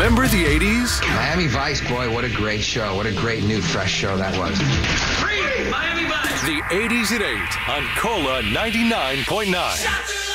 Remember the 80s? Miami Vice, boy, what a great show. What a great new, fresh show that was. The 80s at 8 on Cola 99.9.